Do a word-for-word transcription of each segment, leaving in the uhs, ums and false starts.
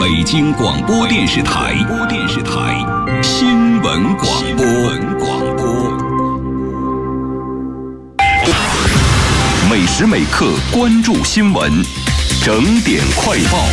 北京广播电视台播电视台新闻广播广播，每时每刻关注新闻，整点快报。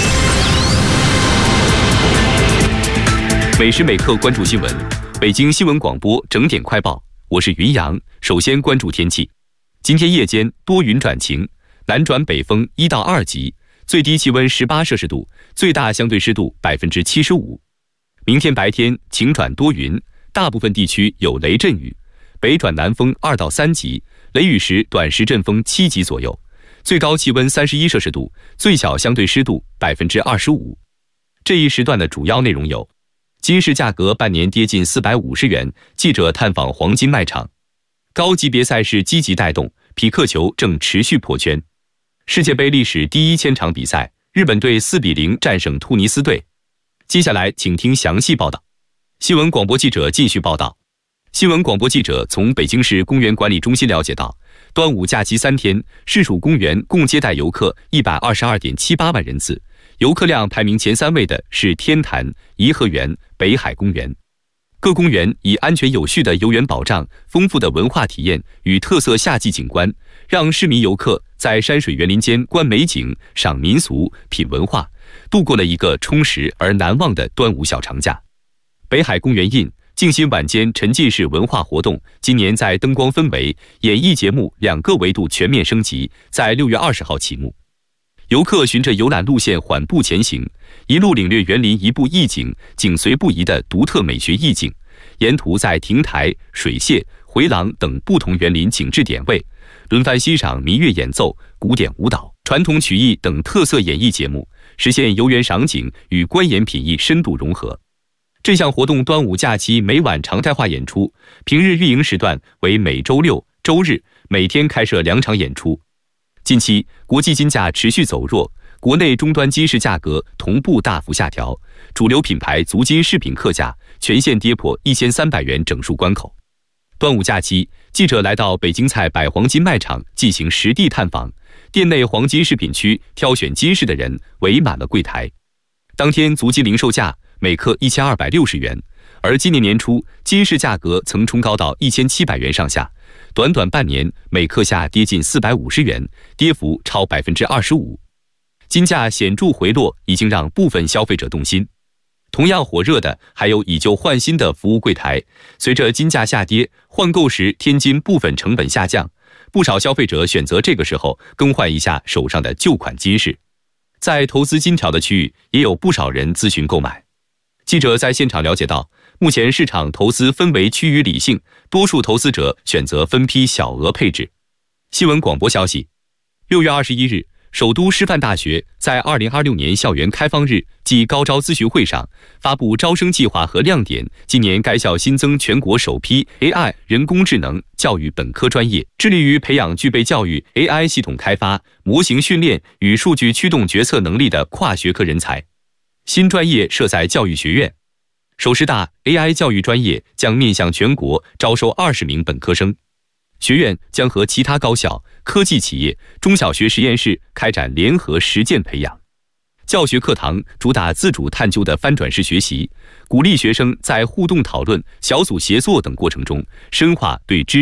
每时每刻关注新闻，北京新闻广播整点快报，我是云阳。首先关注天气，今天夜间多云转晴，南转北风一到二级，最低气温十八摄氏度，最大相对湿度百分之七十五。明天白天晴转多云，大部分地区有雷阵雨，北转南风二到三级，雷雨时短时阵风七级左右，最高气温三十一摄氏度，最小相对湿度百分之二十五。这一时段的主要内容有：金市价格半年跌近四百五十元，记者探访黄金卖场；高级别赛事积极带动，匹克球正持续破圈；世界杯历史第一千场比赛，日本队四比零战胜突尼斯队。接下来请听详细报道。新闻广播记者继续报道。新闻广播记者从北京市公园管理中心了解到，端午假期三天，市属公园共接待游客一百二十二点七八万人次，游客量排名前三位的是天坛、颐和园、北海公园。各公园以安全有序的游园保障、丰富的文化体验与特色夏季景观，让市民游客在山水园林间观美景、赏民俗、品文化，度过了一个充实而难忘的端午小长假。北海公园印静心晚间沉浸式文化活动今年在灯光氛围、演艺节目两个维度全面升级，在六月二十号启幕。游客循着游览路线缓步前行，一路领略园林一步一景、景随不移的独特美学意境，沿途在亭台、水榭、回廊等不同园林景致点位，轮番欣赏民乐演奏、古典舞蹈、传统曲艺等特色演艺节目，实现游园赏景与观演品艺深度融合。这项活动端午假期每晚常态化演出，平日运营时段为每周六、周日每天开设两场演出。近期国际金价持续走弱，国内终端金饰价格同步大幅下调，主流品牌足金饰品客价全线跌破一千三百元整数关口。端午假期，记者来到北京菜百黄金卖场进行实地探访，店内黄金饰品区挑选金饰的人围满了柜台。当天足金零售价每克一千二百六十元，而今年年初金饰价格曾冲高到一千七百元上下，短短半年每克下跌近四百五十元，跌幅超百分之二十五。金价显著回落已经让部分消费者动心。同样火热的还有以旧换新的服务柜台，随着金价下跌，换购时天金部分成本下降，不少消费者选择这个时候更换一下手上的旧款金饰。在投资金条的区域，也有不少人咨询购买。记者在现场了解到，目前市场投资氛围趋于理性，多数投资者选择分批小额配置。新闻广播消息，六月二十一日，首都师范大学在二零二六年校园开放日暨高招咨询会上发布招生计划和亮点。今年该校新增全国首批 A I 人工智能教育本科专业，致力于培养具备教育 A I 系统开发、模型训练与数据驱动决策能力的跨学科人才。新专业设在教育学院，首师大 A I 教育专业将面向全国招收二十名本科生。学院将和其他高校、科技企业、中小学实验室开展联合实践培养。教学课堂主打自主探究的翻转式学习，鼓励学生在互动讨论、小组协作等过程中深化对知识